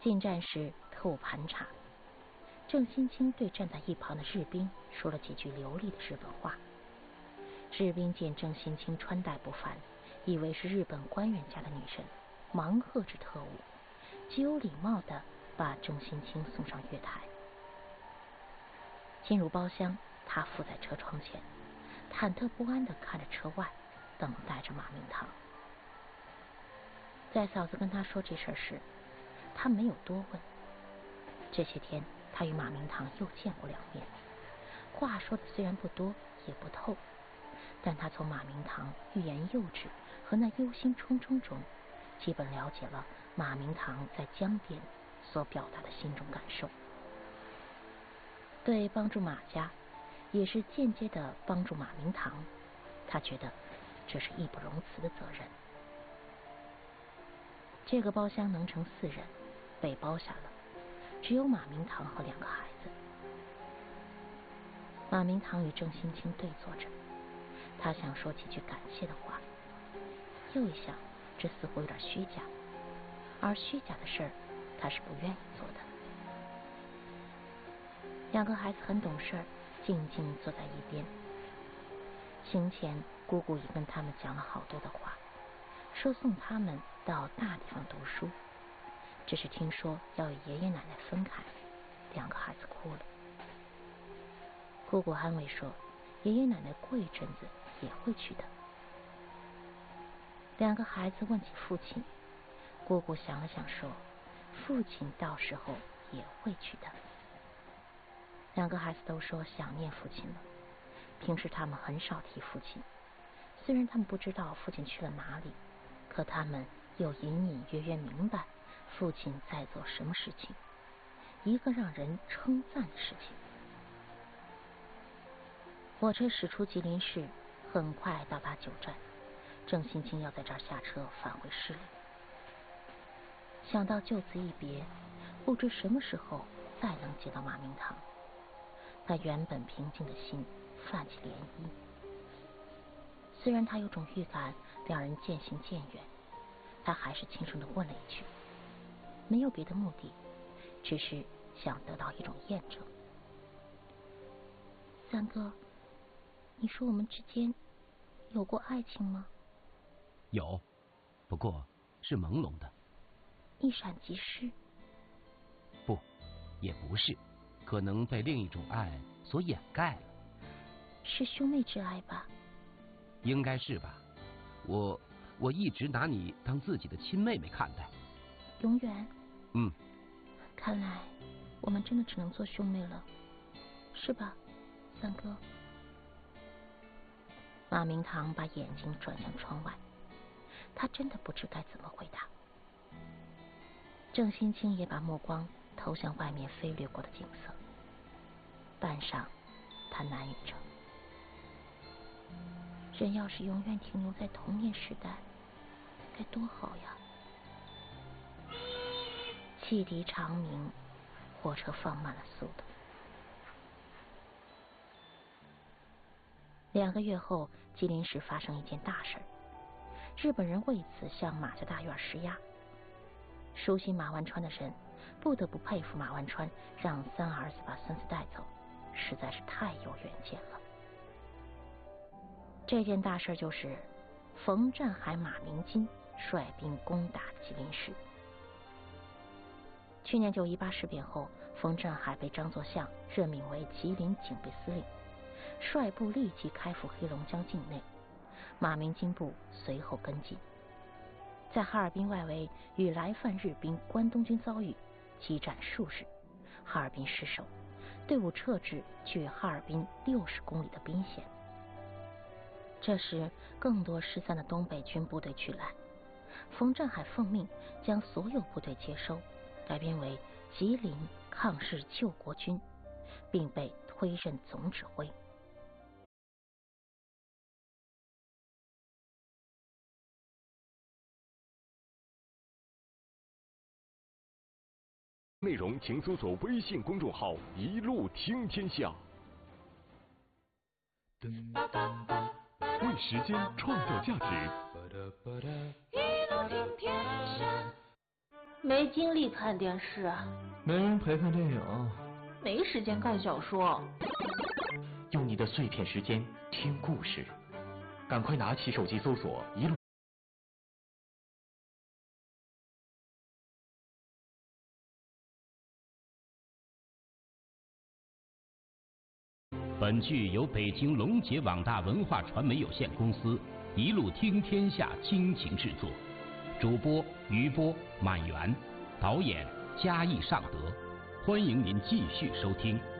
进站时，特务盘查。郑欣清对站在一旁的日兵说了几句流利的日本话。日兵见郑欣清穿戴不凡，以为是日本官员家的女人，忙喝止特务，极有礼貌地把郑欣清送上月台。进入包厢，他伏在车窗前，忐忑不安地看着车外，等待着马明堂。在嫂子跟他说这事时，他没有多问。这些天他与马明堂又见过2面，话说的虽然不多也不透，但他从马明堂欲言又止和那忧心忡忡中，基本了解了马明堂在江边所表达的心中感受。对帮助马家，也是间接的帮助马明堂，他觉得这是义不容辞的责任。这个包厢能盛4人，被包下了，只有马明堂和2个孩子。马明堂与郑欣清对坐着，他想说几句感谢的话，又一想，这似乎有点虚假，而虚假的事儿，他是不愿意做的。2个孩子很懂事，静静坐在一边。行前，姑姑已跟他们讲了好多的话，说送他们到大地方读书，只是听说要与爷爷奶奶分开，2个孩子哭了。姑姑安慰说，爷爷奶奶过一阵子也会去的。2个孩子问起父亲，姑姑想了想说，父亲到时候也会去的。2个孩子都说想念父亲了，平时他们很少提父亲，虽然他们不知道父亲去了哪里，可他们又隐隐约约明白父亲在做什么事情，一个让人称赞的事情。火车驶出吉林市，很快到达9站，郑欣清要在这儿下车返回市里。想到就此一别，不知什么时候再能见到马明堂，他原本平静的心泛起涟漪。虽然他有种预感2人渐行渐远，他还是轻声地问了一句，没有别的目的，只是想得到一种验证。三哥，你说我们之间有过爱情吗？ 有，不过是朦胧的。 一闪即逝？ 不，也不是，可能被另一种爱所掩盖了。 是兄妹之爱吧？ 应该是吧。我一直拿你当自己的亲妹妹看待。 永远？ 嗯。 看来我们真的只能做兄妹了，是吧，三哥？马明堂把眼睛转向窗外，他真的不知该怎么回答。郑欣清也把目光投向外面飞掠过的景色，半晌，他喃语着：人要是永远停留在童年时代，该多好呀！汽笛长鸣，火车放慢了速度。2个月后，吉林市发生一件大事，日本人为此向马家大院施压。熟悉马万川的人不得不佩服马万川让3儿子把孙子带走，实在是太有远见了。这件大事就是冯占海、马明金率兵攻打吉林市。去年9·18事变后，冯占海被张作相任命为吉林警备司令，率部立即开赴黑龙江境内，马明金部随后跟进。在哈尔滨外围与来犯日兵关东军遭遇，激战数日，哈尔滨失守，队伍撤至距哈尔滨60公里的宾县。这时更多失散的东北军部队去来，冯占海奉命将所有部队接收，改编为吉林抗日救国军，并被推任总指挥。 内容请搜索微信公众号“一路听天下”。为时间创造价值， 一路听天下。 没精力看电视， 没人陪看电影， 没时间看小说。 用你的碎片时间听故事，赶快拿起手机搜索一路。 本剧由北京龙杰网大文化传媒有限公司一路听天下倾情制作，主播余波、满园，导演嘉义尚德。欢迎您继续收听。